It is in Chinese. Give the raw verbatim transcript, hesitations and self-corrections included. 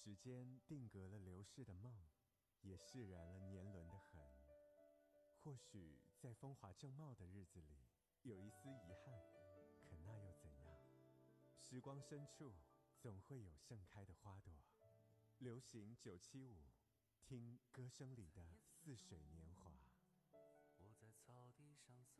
时间定格了流逝的梦，也释然了年轮的痕。或许在风华正茂的日子里，有一丝遗憾，可那又怎样？时光深处，总会有盛开的花朵。流行九七五，听歌声里的似水年华。 我在草地上